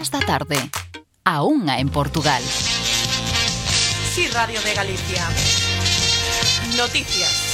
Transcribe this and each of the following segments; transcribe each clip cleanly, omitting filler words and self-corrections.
da tarde. A 1 en Portugal. Sí, Radio de Galicia. Noticias.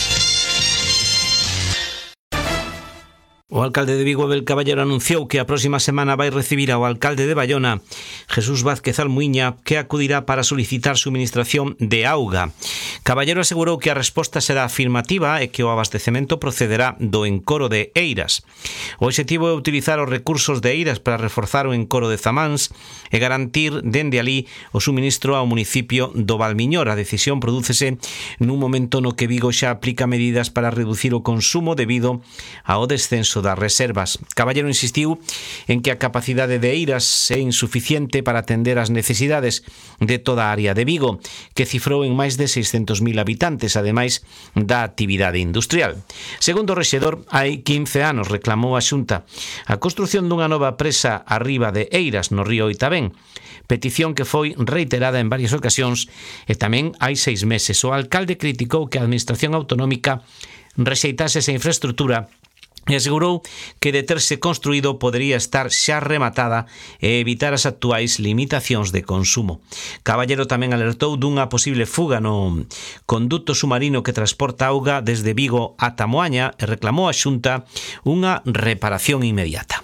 O alcalde de Vigo, Abel Caballero, anunciou que a próxima semana vai recibir ao alcalde de Baiona, Jesús Vázquez Almuíña, que acudirá para solicitar suministración de auga. Caballero asegurou que a resposta será afirmativa e que o abastecemento procederá do encoro de Eiras. O obxectivo é utilizar os recursos de Eiras para reforzar o encoro de Zamáns e garantir dende alí o suministro ao municipio do Valmiñor. A decisión prodúcese nun momento no que Vigo xa aplica medidas para reducir o consumo debido ao descenso das reservas. Caballero insistiu en que a capacidade de Eiras é insuficiente para atender as necesidades de toda a área de Vigo, que cifrou en máis de 600.000 habitantes, ademais da actividade industrial. Segundo o rexedor, hai 15 anos reclamou a Xunta a construción dunha nova presa arriba de Eiras, no río Oitabén, petición que foi reiterada en varias ocasións e tamén hai 6 meses. O alcalde criticou que a administración autonómica rexeitase esa infraestructura e asegurou que de terse construído podería estar xa rematada e evitar as actuais limitacións de consumo. Caballero tamén alertou dunha posible fuga no conduto submarino que transporta auga desde Vigo ata Moaña e reclamou á Xunta unha reparación inmediata.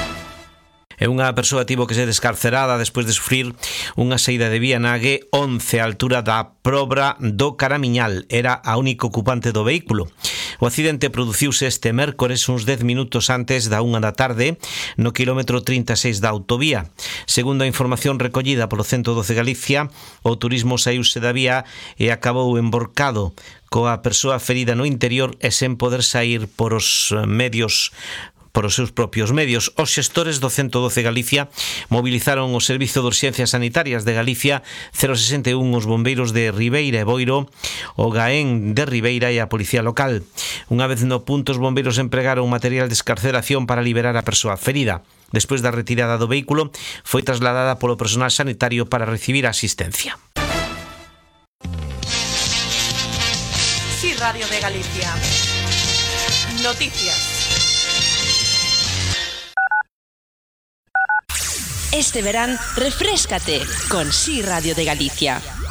E unha persoa tivo que ser descarcerada despois de sufrir unha saída de vía na A11 á altura da Probra do Caramiñal. Era a única ocupante do vehículo. O accidente produciuse este mércores uns 10 minutos antes da 1 da tarde no quilómetro 36 da autovía. Segundo a información recollida polo 112 Galicia, o turismo saíuse da vía e acabou emborcado coa persoa ferida no interior e sen poder sair por os seus propios medios. Os xestores do 112 Galicia movilizaron o Servizo de Urxencias Sanitarias de Galicia, 061, os bombeiros de Ribeira e Boiro, o GAEN de Ribeira e a Policía Local. Unha vez no punto, os bombeiros empregaron material de excarceración para liberar a persoa ferida. Despois da retirada do vehículo, foi trasladada polo personal sanitario para recibir a asistencia. Sí, Radio de Galicia. Noticias. Este verán, refréscate con Sí Radio de Galicia.